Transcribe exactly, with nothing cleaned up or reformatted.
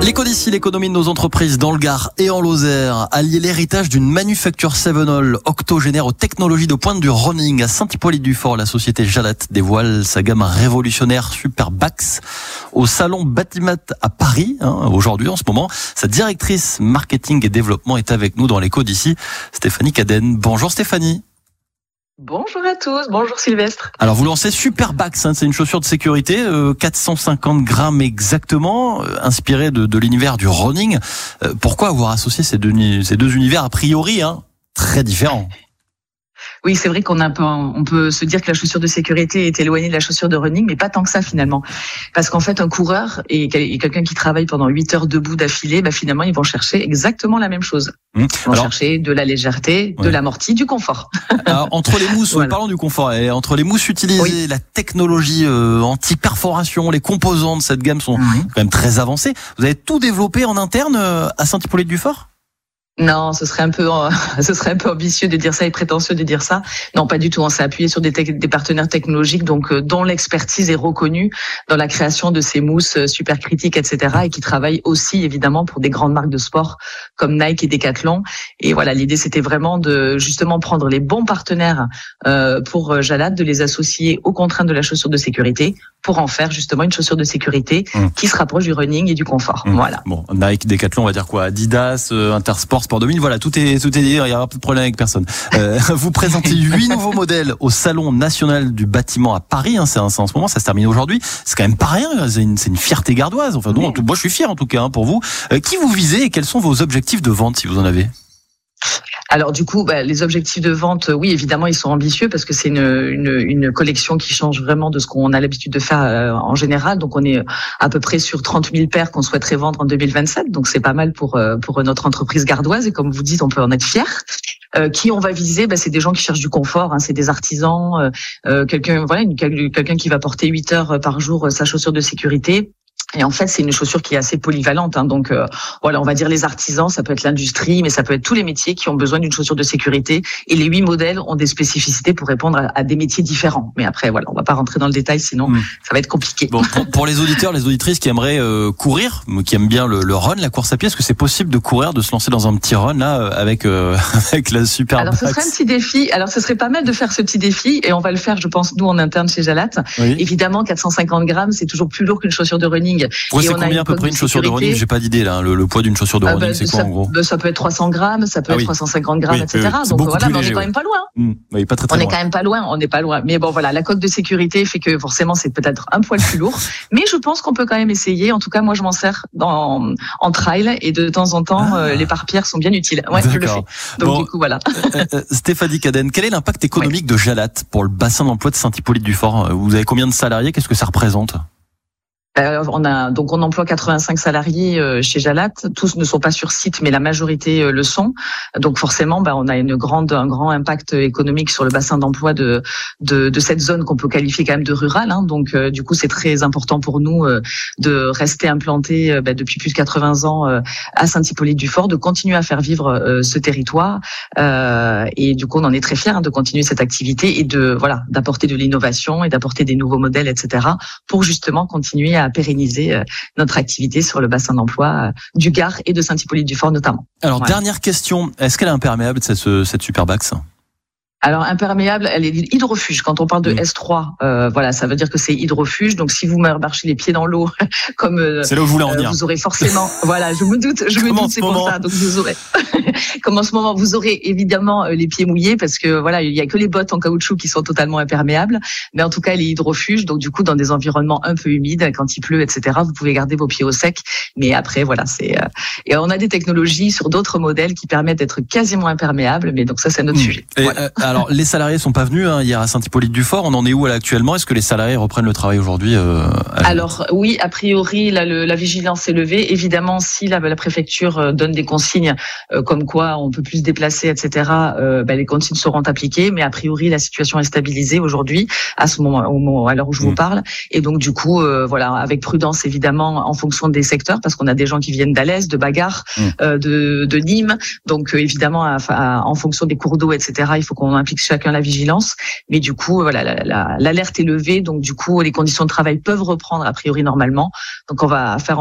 L'éco d'ici, l'économie de nos entreprises dans le Gard et en Lozère, allier l'héritage d'une manufacture Sevenol octogénaire aux technologies de pointe du running. À Saint-Hippolyte-du-Fort, la société Jalat dévoile sa gamme révolutionnaire Superbax au salon Batimat à Paris, hein, aujourd'hui en ce moment. Sa directrice marketing et développement est avec nous dans l'éco d'ici, Stéphanie Cadenne. Bonjour Stéphanie. Bonjour à tous, bonjour Sylvestre. Alors vous lancez Superbax, hein, c'est une chaussure de sécurité, euh, quatre cent cinquante grammes exactement, euh, inspirée de, de l'univers du running. Euh, pourquoi avoir associé ces deux, ces deux univers a priori hein, très différents? Oui, c'est vrai qu'on a un peu, on peut se dire que la chaussure de sécurité est éloignée de la chaussure de running, mais pas tant que ça finalement. Parce qu'en fait, un coureur et quelqu'un qui travaille pendant huit heures debout d'affilée, bah finalement, ils vont chercher exactement la même chose. Mmh. Ils vont Alors, chercher de la légèreté, ouais. de l'amorti, du confort. Alors, entre les mousses, voilà. Parlons du confort, et entre les mousses utilisées, oui. la technologie euh, anti-perforation, les composants de cette gamme sont mmh. quand même très avancés. Vous avez tout développé en interne euh, à Saint-Hippolyte-du-Fort ? Non, ce serait un peu, euh, ce serait un peu ambitieux de dire ça et prétentieux de dire ça. Non, pas du tout. On s'est appuyé sur des, te- des partenaires technologiques, donc euh, dont l'expertise est reconnue dans la création de ces mousses euh, super critiques, et cetera, et qui travaillent aussi évidemment pour des grandes marques de sport comme Nike et Decathlon. Et voilà, l'idée c'était vraiment de justement prendre les bons partenaires euh, pour Jalat, de les associer aux contraintes de la chaussure de sécurité pour en faire justement une chaussure de sécurité mmh. qui se rapproche du running et du confort. Mmh. Voilà. Bon, Nike, Decathlon, on va dire quoi ? Adidas, euh, Intersport. Sport deux mille, voilà, tout est, tout est dit, il n'y aura pas de problème avec personne. Euh, vous présentez huit nouveaux modèles au Salon National du Bâtiment à Paris, hein, c'est, c'est en ce moment, ça se termine aujourd'hui. C'est quand même pas rien, c'est une, c'est une fierté gardoise. Enfin, donc, moi, je suis fier en tout cas hein, pour vous. Euh, qui vous visez et quels sont vos objectifs de vente si vous en avez ? Alors du coup, bah, les objectifs de vente, oui, évidemment, ils sont ambitieux parce que c'est une, une, une collection qui change vraiment de ce qu'on a l'habitude de faire euh, en général. Donc on est à peu près sur trente mille paires qu'on souhaiterait vendre en deux mille vingt-sept. Donc c'est pas mal pour euh, pour notre entreprise gardoise et comme vous dites, on peut en être fier. Euh, qui on va viser, bah, c'est des gens qui cherchent du confort, hein, c'est des artisans, euh, euh, quelqu'un voilà, une, quelqu'un qui va porter huit heures par jour euh, sa chaussure de sécurité. Et en fait, c'est une chaussure qui est assez polyvalente. Hein. Donc, euh, voilà, on va dire les artisans, ça peut être l'industrie, mais ça peut être tous les métiers qui ont besoin d'une chaussure de sécurité. Et les huit modèles ont des spécificités pour répondre à, à des métiers différents. Mais après, voilà, on va pas rentrer dans le détail, sinon mmh. ça va être compliqué. Bon, pour, pour les auditeurs, les auditrices qui aimeraient euh, courir, qui aiment bien le, le run, la course à pied, est-ce que c'est possible de courir, de se lancer dans un petit run là avec euh, avec la Superbax ? Alors, ce serait un petit défi. Alors, ce serait pas mal de faire ce petit défi, et on va le faire, je pense, nous en interne chez Jalat. Oui. Évidemment, quatre cent cinquante grammes, c'est toujours plus lourd qu'une chaussure de running. Pour c'est combien à peu près une chaussure de running ? J'ai pas d'idée là. Le, le poids d'une chaussure de running, ah bah, c'est quoi ça, en gros ? bah, ça peut être trois cents grammes, ça peut ah, être oui. trois cent cinquante grammes, oui, et cetera. Oui, Donc voilà, mais on léger, est quand oui. même pas loin. Mmh, oui, pas très, très on loin. est quand même pas loin. On n'est pas loin. Mais bon voilà, la coque de sécurité fait que forcément c'est peut-être un poil plus lourd. Mais je pense qu'on peut quand même essayer. En tout cas, moi je m'en sers dans en trail et de temps en temps ah. euh, les pare-pierres sont bien utiles. Ouais, D'accord. je le fais. Donc bon, du coup voilà. euh, Stéphanie Cadenne, quel est l'impact économique ouais. de Jalat pour le bassin d'emploi de Saint-Hippolyte-du-Fort ? Vous avez combien de salariés ? Qu'est-ce que ça représente ? Euh, on a donc on emploie quatre-vingt-cinq salariés euh, chez Jalat. Tous ne sont pas sur site, mais la majorité euh, le sont. Donc forcément, bah, on a une grande un grand impact économique sur le bassin d'emploi de de, de cette zone qu'on peut qualifier quand même de rurale. Hein. Donc euh, du coup, c'est très important pour nous euh, de rester implantés euh, bah, depuis plus de quatre-vingts ans euh, à Saint-Hippolyte-du-Fort, de continuer à faire vivre euh, ce territoire. Euh, et du coup, on en est très fiers hein, de continuer cette activité et de voilà d'apporter de l'innovation et d'apporter des nouveaux modèles, et cetera. Pour justement continuer à à pérenniser euh, notre activité sur le bassin d'emploi euh, du Gard et de Saint-Hippolyte-du-Fort notamment. Alors, voilà. Dernière question, est-ce qu'elle est imperméable cette, cette Superbax ? Alors imperméable, elle est hydrofuge. Quand on parle de mmh. S trois, euh, voilà, ça veut dire que c'est hydrofuge. Donc si vous marchez les pieds dans l'eau, comme euh, c'est là où vous voulez en venir. Vous aurez forcément, voilà, je me doute, je me doute, c'est pour ça. Donc vous aurez, comme en ce moment, vous aurez évidemment les pieds mouillés parce que voilà, il y a que les bottes en caoutchouc qui sont totalement imperméables. Mais en tout cas, elle est hydrofuge. Donc du coup, dans des environnements un peu humides, quand il pleut, et cetera, vous pouvez garder vos pieds au sec. Mais après, voilà, c'est euh, et on a des technologies sur d'autres modèles qui permettent d'être quasiment imperméables. Mais donc ça, c'est un autre mmh. sujet. Et, voilà. euh, Alors, les salariés sont pas venus hein, hier à Saint-Hippolyte-du-Fort. On en est où là actuellement ? Est-ce que les salariés reprennent le travail aujourd'hui euh, Alors oui, a priori, là, le, la vigilance est levée. Évidemment, si la, la préfecture donne des consignes euh, comme quoi on peut plus se déplacer, et cetera, euh, ben, les consignes seront appliquées. Mais a priori, la situation est stabilisée aujourd'hui, à ce moment, au moment, à l'heure où je mmh. vous parle. Et donc du coup, euh, voilà, avec prudence évidemment, en fonction des secteurs, parce qu'on a des gens qui viennent d'Alès, de Bagarre, mmh. euh, de, de Nîmes. Donc euh, évidemment, à, à, en fonction des cours d'eau, et cetera, il faut qu'on implique chacun la vigilance. Mais du coup, voilà, la, la, l'alerte est levée. Donc du coup, les conditions de travail peuvent reprendre a priori normalement. Donc on va faire